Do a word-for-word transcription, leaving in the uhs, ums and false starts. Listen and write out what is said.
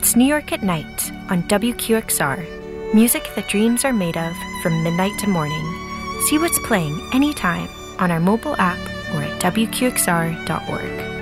It's New York at Night on W Q X R. Music that dreams are made of from midnight to morning. See what's playing anytime on our mobile app or at W Q X R dot org.